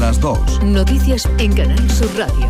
las 2. Noticias en Canal Sur Radio.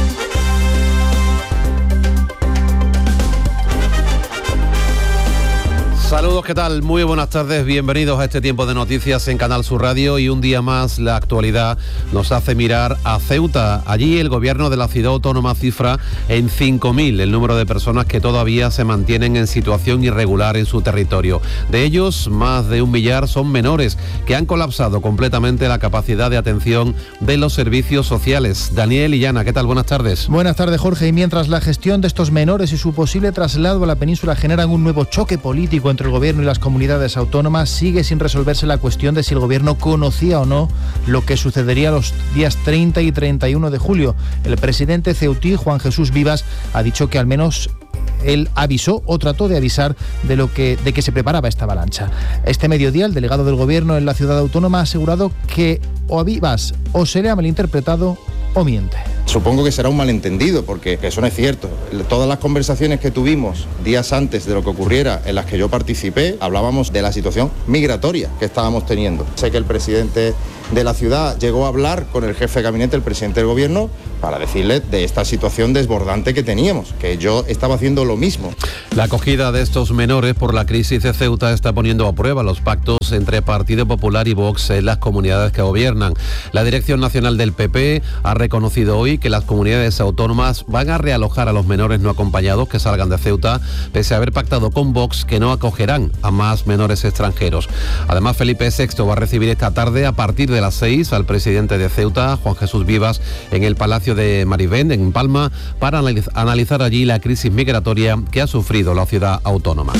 Saludos, ¿qué tal? Muy buenas tardes, bienvenidos a este tiempo de noticias en Canal Sur Radio y un día más la actualidad nos hace mirar a Ceuta. Allí el gobierno de la ciudad autónoma cifra en 5.000 el número de personas que todavía se mantienen en situación irregular en su territorio. De ellos, más de 1 millar son menores que han colapsado completamente la capacidad de atención de los servicios sociales. Daniel Illana, ¿qué tal? Buenas tardes. Buenas tardes, Jorge. Y mientras la gestión de estos menores y su posible traslado a la península generan un nuevo choque político entre el gobierno y las comunidades autónomas, sigue sin resolverse la cuestión de si el gobierno conocía o no lo que sucedería los días 30 y 31 de julio. El presidente ceutí, Juan Jesús Vivas, ha dicho que al menos él avisó o trató de avisar de que se preparaba esta avalancha. Este mediodía, el delegado del gobierno en la ciudad autónoma ha asegurado que o a Vivas o se le ha malinterpretado o miente. Supongo que será un malentendido, porque eso no es cierto. Todas las conversaciones que tuvimos días antes de lo que ocurriera, en las que yo participé, hablábamos de la situación migratoria que estábamos teniendo. Sé que el presidente de la ciudad llegó a hablar con el jefe de gabinete, el presidente del gobierno, para decirle de esta situación desbordante que teníamos, que yo estaba haciendo lo mismo. La acogida de estos menores por la crisis de Ceuta está poniendo a prueba los pactos entre Partido Popular y Vox en las comunidades que gobiernan. La Dirección Nacional del PP ha reconocido hoy que las comunidades autónomas van a realojar a los menores no acompañados que salgan de Ceuta, pese a haber pactado con Vox que no acogerán a más menores extranjeros. Además, Felipe VI va a recibir esta tarde a partir de las 6 al presidente de Ceuta, Juan Jesús Vivas, en el Palacio de Marivén, en Palma, para analizar allí la crisis migratoria que ha sufrido la ciudad autónoma.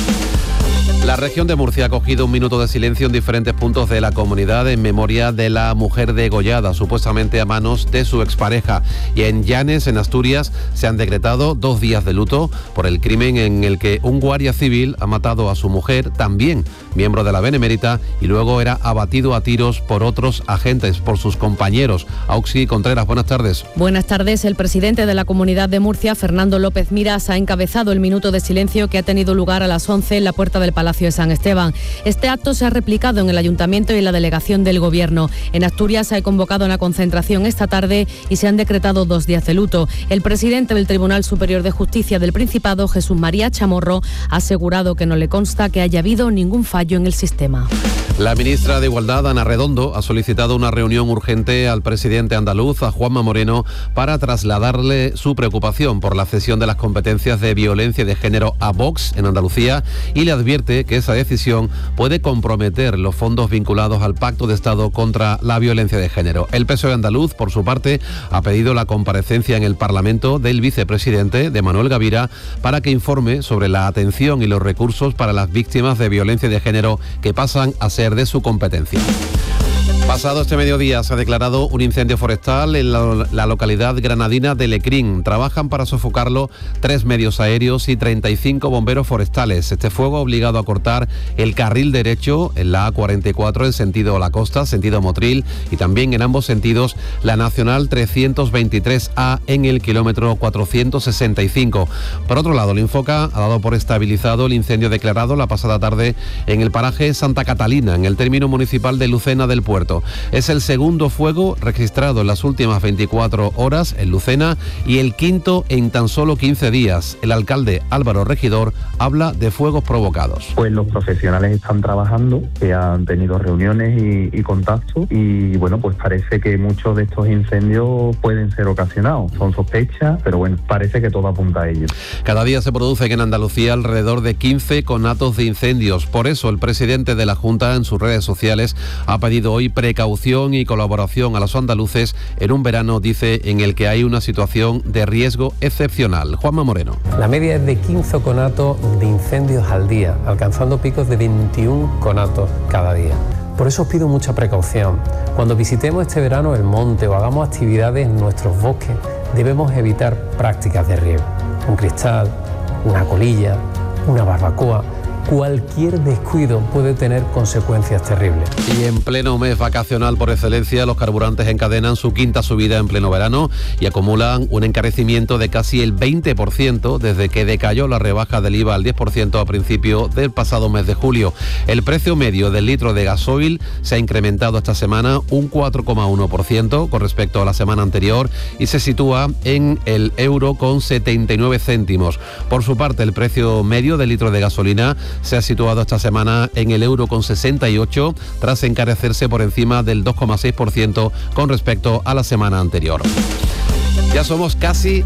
La región de Murcia ha acogido un minuto de silencio en diferentes puntos de la comunidad en memoria de la mujer degollada, supuestamente a manos de su expareja. Y en Llanes, en Asturias, se han decretado 2 días de luto por el crimen en el que un guardia civil ha matado a su mujer, también miembro de la Benemérita, y luego era abatido a tiros por otros agentes, por sus compañeros. Auxi Contreras, buenas tardes. Buenas tardes. El presidente de la Comunidad de Murcia, Fernando López Miras, ha encabezado el minuto de silencio que ha tenido lugar a las 11 en la puerta del Palacio de San Esteban. Este acto se ha replicado en el Ayuntamiento y en la delegación del Gobierno. En Asturias se ha convocado una concentración esta tarde y se han decretado 2 días de luto. El presidente del Tribunal Superior de Justicia del Principado, Jesús María Chamorro, ha asegurado que no le consta que haya habido ningún fallo en el sistema. La ministra de Igualdad, Ana Redondo, ha solicitado una reunión urgente al presidente andaluz, a Juanma Moreno, para trasladarle su preocupación por la cesión de las competencias de violencia de género a Vox en Andalucía y le advierte que esa decisión puede comprometer los fondos vinculados al Pacto de Estado contra la violencia de género. El PSOE andaluz, por su parte, ha pedido la comparecencia en el Parlamento del vicepresidente, de Manuel Gavira, para que informe sobre la atención y los recursos para las víctimas de violencia de género que pasan a ser de su competencia. Pasado este mediodía se ha declarado un incendio forestal en la localidad granadina de Lecrín. Trabajan para sofocarlo 3 medios aéreos y 35 bomberos forestales. Este fuego ha obligado a cortar el carril derecho en la A44 en sentido La Costa, sentido Motril, y también en ambos sentidos la Nacional 323A en el kilómetro 465. Por otro lado, el Infoca ha dado por estabilizado el incendio declarado la pasada tarde en el paraje Santa Catalina, en el término municipal de Lucena del Puerto. Es el segundo fuego registrado en las últimas 24 horas en Lucena y el quinto en tan solo 15 días. El alcalde Álvaro Regidor habla de fuegos provocados. Pues los profesionales están trabajando, que han tenido reuniones y contactos y bueno, pues parece que muchos de estos incendios pueden ser ocasionados. Son sospechas, pero bueno, parece que todo apunta a ello. Cada día se producen en Andalucía alrededor de 15 conatos de incendios. Por eso el presidente de la Junta en sus redes sociales ha pedido hoy precaución y colaboración a los andaluces en un verano, dice, en el que hay una situación de riesgo excepcional. Juanma Moreno. La media es de 15 conatos de incendios al día, alcanzando picos de 21 conatos cada día. Por eso os pido mucha precaución. Cuando visitemos este verano el monte o hagamos actividades en nuestros bosques, debemos evitar prácticas de riego. Un cristal, una colilla, una barbacoa. cualquier descuido puede tener consecuencias terribles. Y en pleno mes vacacional por excelencia, los carburantes encadenan su quinta subida en pleno verano y acumulan un encarecimiento de casi el 20% desde que decayó la rebaja del IVA al 10% a principio del pasado mes de julio. El precio medio del litro de gasoil se ha incrementado esta semana un 4,1% con respecto a la semana anterior y se sitúa en el euro con 79 céntimos. Por su parte, el precio medio del litro de gasolina se ha situado esta semana en el euro con 68 tras encarecerse por encima del 2,6% con respecto a la semana anterior. Ya somos casi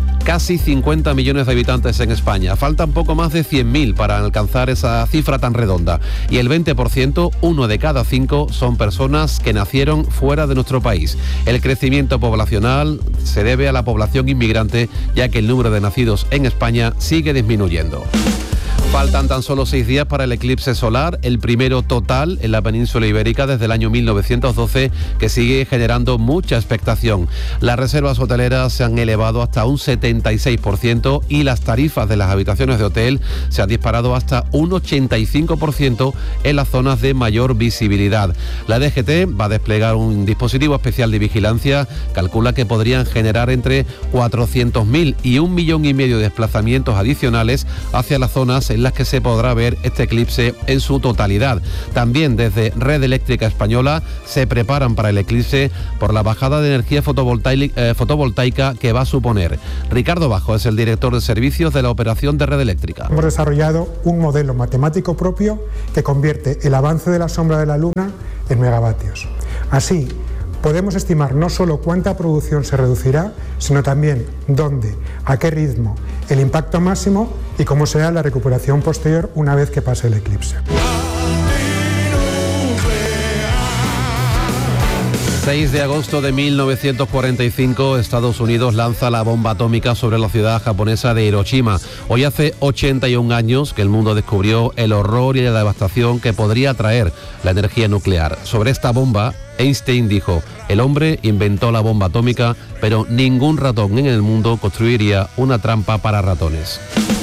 50 millones de habitantes en España. Faltan poco más de 100.000 para alcanzar esa cifra tan redonda. Y el 20%, 1 de cada 5, son personas que nacieron fuera de nuestro país. El crecimiento poblacional se debe a la población inmigrante, ya que el número de nacidos en España sigue disminuyendo. Faltan tan solo 6 días para el eclipse solar, el primero total en la península ibérica desde el año 1912, que sigue generando mucha expectación. Las reservas hoteleras se han elevado hasta un 76% y las tarifas de las habitaciones de hotel se han disparado hasta un 85% en las zonas de mayor visibilidad. La DGT va a desplegar un dispositivo especial de vigilancia, calcula que podrían generar entre 400.000 y 1,5 millones de desplazamientos adicionales hacia las zonas en las que se podrá ver este eclipse en su totalidad. También desde Red Eléctrica Española se preparan para el eclipse por la bajada de energía fotovoltaica que va a suponer. Ricardo Bajo es el director de servicios de la operación de Red Eléctrica. Hemos desarrollado un modelo matemático propio que convierte el avance de la sombra de la Luna en megavatios. Así, podemos estimar no solo cuánta producción se reducirá, sino también dónde, a qué ritmo, el impacto máximo y cómo será la recuperación posterior una vez que pase el eclipse. 6 de agosto de 1945, Estados Unidos lanza la bomba atómica sobre la ciudad japonesa de Hiroshima. Hoy hace 81 años que el mundo descubrió el horror y la devastación que podría traer la energía nuclear. Sobre esta bomba, Einstein dijo: el hombre inventó la bomba atómica, pero ningún ratón en el mundo construiría una trampa para ratones.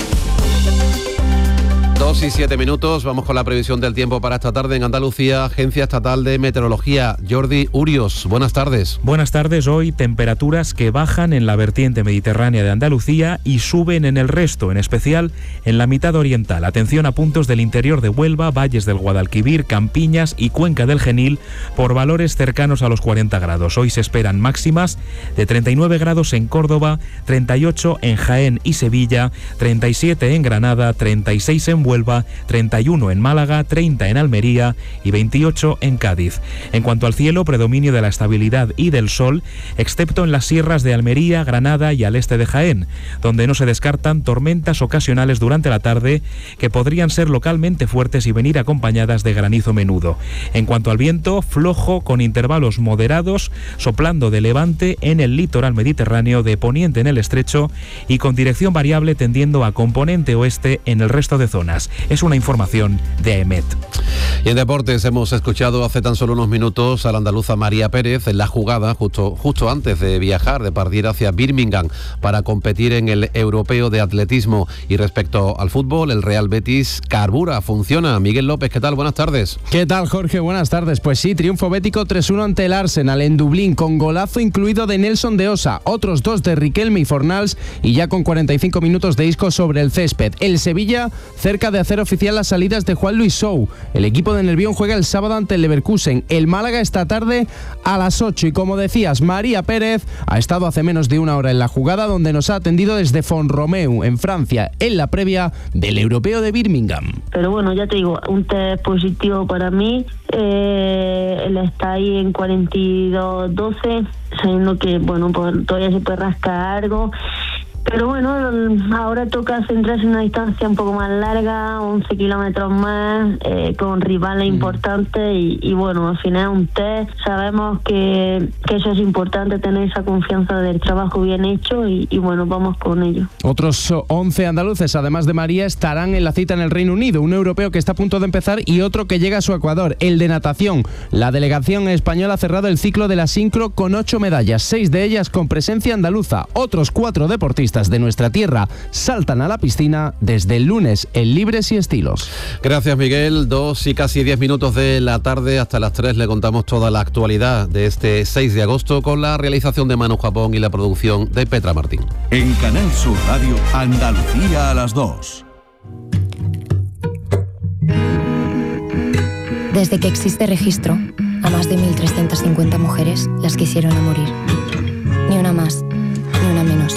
2 y 7 minutos, vamos con la previsión del tiempo para esta tarde en Andalucía. Agencia Estatal de Meteorología, Jordi Urios, buenas tardes. Buenas tardes. Hoy temperaturas que bajan en la vertiente mediterránea de Andalucía y suben en el resto, en especial en la mitad oriental. Atención a puntos del interior de Huelva, valles del Guadalquivir, Campiñas y Cuenca del Genil por valores cercanos a los 40 grados. Hoy se esperan máximas de 39 grados en Córdoba, 38 en Jaén y Sevilla, 37 en Granada, 36 en Huelva, 31 en Málaga, 30 en Almería y 28 en Cádiz. En cuanto al cielo, predominio de la estabilidad y del sol, excepto en las sierras de Almería, Granada y al este de Jaén, donde no se descartan tormentas ocasionales durante la tarde que podrían ser localmente fuertes y venir acompañadas de granizo menudo. En cuanto al viento, flojo con intervalos moderados, soplando de levante en el litoral mediterráneo, de poniente en el estrecho y con dirección variable tendiendo a componente oeste en el resto de zonas. Es una información de AEMET. Y en deportes hemos escuchado hace tan solo unos minutos a la andaluza María Pérez en la jugada justo antes de viajar, de partir hacia Birmingham para competir en el europeo de atletismo. Y respecto al fútbol, el Real Betis carbura, funciona. Miguel López, ¿qué tal? Buenas tardes. ¿Qué tal, Jorge? Buenas tardes. Pues sí, triunfo bético 3-1 ante el Arsenal en Dublín, con golazo incluido de Nelson de Osa, otros 2 de Riquelme y Fornals y ya con 45 minutos de Isco sobre el césped. El Sevilla cerca de hacer oficial las salidas de Juan Luis Sou. El equipo de Nervión juega el sábado ante el Leverkusen. El Málaga esta tarde a las 8 y como decías, María Pérez ha estado hace menos de una hora en la jugada, donde nos ha atendido desde Font-Romeu en Francia en la previa del europeo de Birmingham. Pero bueno, ya te digo, un test positivo para mí. Él está ahí en 42-12, sabiendo que bueno, pues todavía se puede rascar algo. Pero bueno, ahora toca centrarse en una distancia un poco más larga, 11 kilómetros más, con rivales importantes y bueno, al final un test. Sabemos que eso es importante, tener esa confianza del trabajo bien hecho y bueno, vamos con ello. Otros 11 andaluces, además de María, estarán en la cita en el Reino Unido, un europeo que está a punto de empezar y otro que llega a su Ecuador, el de natación. La delegación española ha cerrado el ciclo de la sincro con 8 medallas, 6 de ellas con presencia andaluza. Otros 4 deportistas deportistas de nuestra tierra saltan a la piscina desde el lunes en Libres y Estilos. Gracias, Miguel. 2 y casi 10 minutos de la tarde. Hasta las 3 le contamos toda la actualidad de este 6 de agosto con la realización de Manu Japón y la producción de Petra Martín. En Canal Sur Radio, Andalucía a las 2. Desde que existe registro, a más de 1.350 mujeres las quisieron a morir. Ni una más, ni una menos.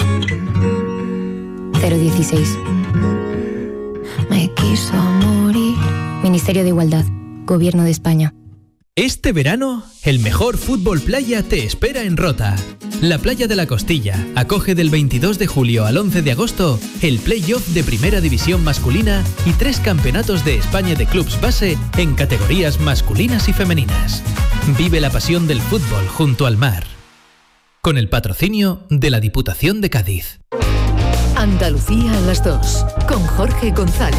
016. Me quiso morir. Ministerio de Igualdad, Gobierno de España. Este verano, el mejor fútbol playa te espera en Rota. La Playa de la Costilla acoge del 22 de julio al 11 de agosto el play-off de Primera División masculina y 3 campeonatos de España de clubs base en categorías masculinas y femeninas. Vive la pasión del fútbol junto al mar. Con el patrocinio de la Diputación de Cádiz. Andalucía a las 2, con Jorge González.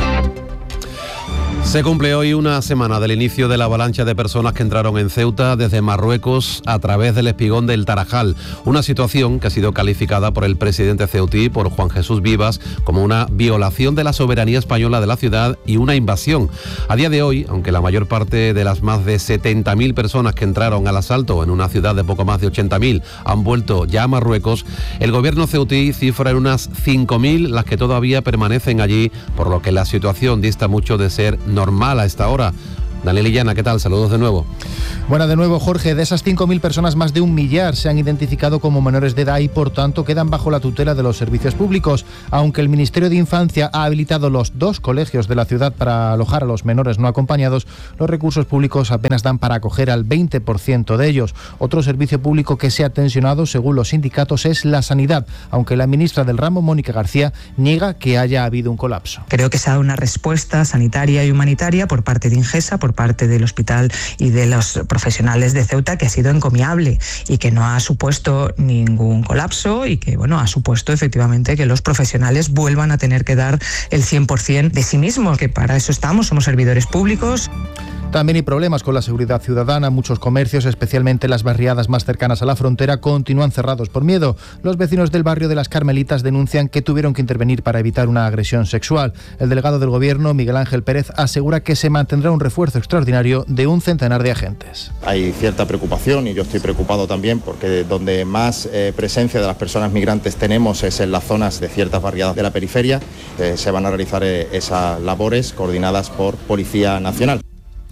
Se cumple hoy una semana del inicio de la avalancha de personas que entraron en Ceuta desde Marruecos a través del espigón del Tarajal. Una situación que ha sido calificada por el presidente ceutí, por Juan Jesús Vivas, como una violación de la soberanía española de la ciudad y una invasión. A día de hoy, aunque la mayor parte de las más de 70.000 personas que entraron al asalto en una ciudad de poco más de 80.000 han vuelto ya a Marruecos, el gobierno ceutí cifra en unas 5.000 las que todavía permanecen allí, por lo que la situación dista mucho de ser normal a esta hora. Daniel Illana, ¿qué tal? Saludos de nuevo. Bueno, de nuevo, Jorge, de esas 5.000 personas, más de 1 millar se han identificado como menores de edad y, por tanto, quedan bajo la tutela de los servicios públicos. Aunque el Ministerio de Infancia ha habilitado los 2 colegios de la ciudad para alojar a los menores no acompañados, los recursos públicos apenas dan para acoger al 20% de ellos. Otro servicio público que se ha tensionado, según los sindicatos, es la sanidad, aunque la ministra del ramo, Mónica García, niega que haya habido un colapso. Creo que se ha dado una respuesta sanitaria y humanitaria por parte de Ingesa, por parte del hospital y de los profesionales de Ceuta, que ha sido encomiable y que no ha supuesto ningún colapso y que, bueno, ha supuesto efectivamente que los profesionales vuelvan a tener que dar el 100% de sí mismos, que para eso estamos, somos servidores públicos. También hay problemas con la seguridad ciudadana. Muchos comercios, especialmente las barriadas más cercanas a la frontera, continúan cerrados por miedo. Los vecinos del barrio de las Carmelitas denuncian que tuvieron que intervenir para evitar una agresión sexual. El delegado del Gobierno, Miguel Ángel Pérez, asegura que se mantendrá un refuerzo extraordinario de 1 centenar de agentes. Hay cierta preocupación y yo estoy preocupado también porque donde más presencia de las personas migrantes tenemos es en las zonas de ciertas barriadas de la periferia. Se van a realizar esas labores coordinadas por Policía Nacional.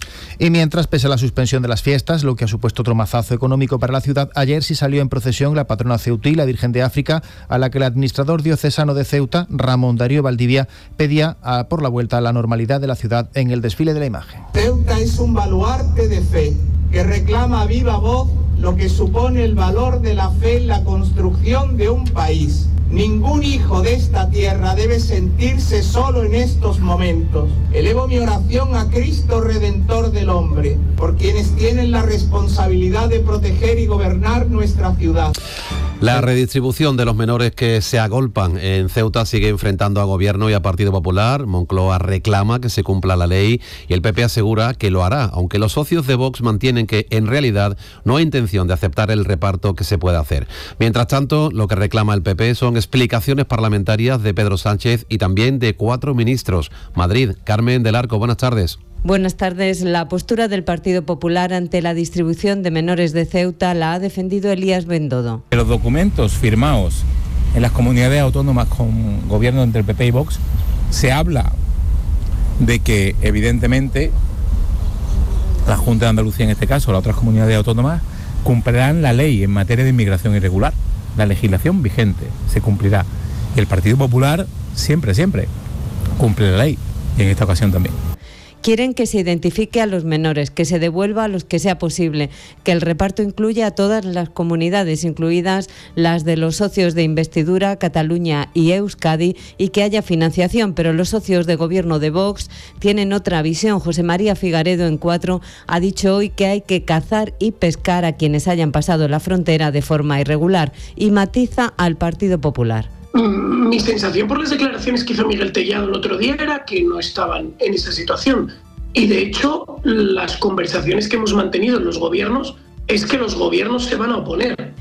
Y mientras, pese a la suspensión de las fiestas, lo que ha supuesto otro mazazo económico para la ciudad, ayer sí salió en procesión la patrona ceutí, la Virgen de África, a la que el administrador diocesano de Ceuta, Ramón Darío Valdivia, pedía por la vuelta a la normalidad de la ciudad en el desfile de la imagen. Ceuta es un baluarte de fe que reclama a viva voz lo que supone el valor de la fe en la construcción de un país. Ningún hijo de esta tierra debe sentirse solo en estos momentos. Elevo mi oración a Cristo Redentor del hombre, por quienes tienen la responsabilidad de proteger y gobernar nuestra ciudad. La redistribución de los menores que se agolpan en Ceuta sigue enfrentando a Gobierno y a Partido Popular. Moncloa reclama que se cumpla la ley y el PP asegura que lo hará, aunque los socios de Vox mantienen que en realidad no hay intención de aceptar el reparto que se puede hacer. Mientras tanto, lo que reclama el PP son explicaciones parlamentarias de Pedro Sánchez y también de 4 ministros. Madrid, Carmen del Arco, buenas tardes. Buenas tardes. La postura del Partido Popular ante la distribución de menores de Ceuta la ha defendido Elías Bendodo. Los documentos firmados en las comunidades autónomas con gobierno entre el PP y Vox, se habla de que evidentemente la Junta de Andalucía, en este caso, las otras comunidades autónomas, cumplirán la ley en materia de inmigración irregular. La legislación vigente se cumplirá. Y el Partido Popular siempre cumple la ley, y en esta ocasión también. Quieren que se identifique a los menores, que se devuelva a los que sea posible, que el reparto incluya a todas las comunidades, incluidas las de los socios de investidura, Cataluña y Euskadi, y que haya financiación. Pero los socios de gobierno de Vox tienen otra visión. José María Figaredo, en 4, ha dicho hoy que hay que cazar y pescar a quienes hayan pasado la frontera de forma irregular, y matiza al Partido Popular. Mi sensación por las declaraciones que hizo Miguel Tellado el otro día era que no estaban en esa situación. Y de hecho, las conversaciones que hemos mantenido en los gobiernos es que los gobiernos se van a oponer.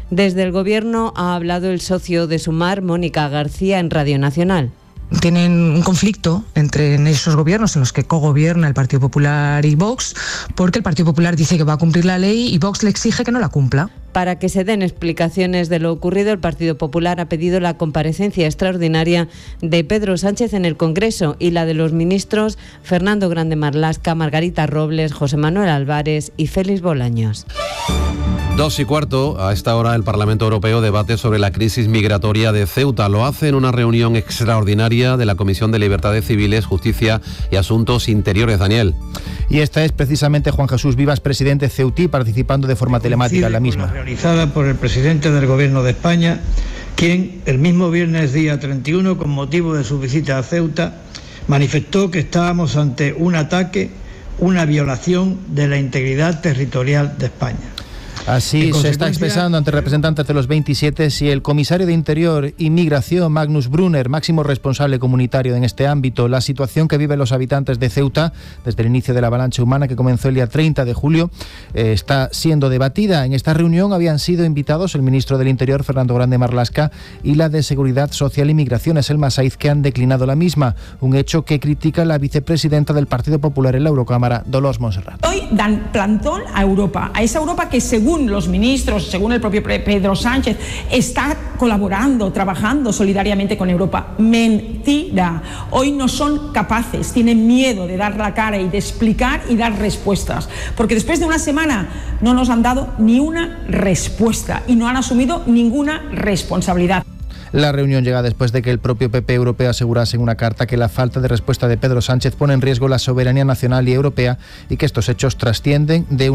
Desde el Gobierno ha hablado el socio de Sumar, Mónica García, en Radio Nacional. Tienen un conflicto entre esos gobiernos en los que cogobierna el Partido Popular y Vox, porque el Partido Popular dice que va a cumplir la ley y Vox le exige que no la cumpla. Para que se den explicaciones de lo ocurrido, el Partido Popular ha pedido la comparecencia extraordinaria de Pedro Sánchez en el Congreso y la de los ministros Fernando Grande Marlaska, Margarita Robles, José Manuel Álvarez y Félix Bolaños. 2:15, a esta hora el Parlamento Europeo debate sobre la crisis migratoria de Ceuta. Lo hace en una reunión extraordinaria de la Comisión de Libertades Civiles, Justicia y Asuntos Interiores. Daniel. Y esta es precisamente Juan Jesús Vivas, presidente ceutí, participando de forma telemática en la misma. Realizada por el presidente del Gobierno de España, quien el mismo viernes día 31, con motivo de su visita a Ceuta, manifestó que estábamos ante un ataque, una violación de la integridad territorial de España. Así se está expresando ante representantes de los 27 y el comisario de Interior y Migración, Magnus Brunner, máximo responsable comunitario en este ámbito. La situación que viven los habitantes de Ceuta desde el inicio de la avalancha humana que comenzó el día 30 de julio está siendo debatida. En esta reunión habían sido invitados el ministro del Interior, Fernando Grande Marlaska, y la de Seguridad Social y Migraciones, Elma Saiz, que han declinado la misma, un hecho que critica la vicepresidenta del Partido Popular en la Eurocámara, Dolors Montserrat. Hoy dan plantón a Europa, a esa Europa que según los ministros, según el propio Pedro Sánchez, está colaborando, trabajando solidariamente con Europa. Mentira. Hoy no son capaces, tienen miedo de dar la cara y de explicar y dar respuestas. Porque después de una semana no nos han dado ni una respuesta y no han asumido ninguna responsabilidad. La reunión llega después de que el propio PP europeo asegurase en una carta que la falta de respuesta de Pedro Sánchez pone en riesgo la soberanía nacional y europea y que estos hechos trascienden de una